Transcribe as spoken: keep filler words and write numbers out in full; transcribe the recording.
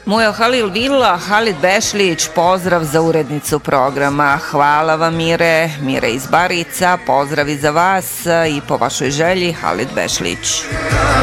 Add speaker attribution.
Speaker 1: Mujo Halil Villa, Halid Bešlić, pozdrav za urednicu programa. Hvala vam Mire, Mire iz Barica, pozdrav i za vas i po vašoj želji Halid Bešlić.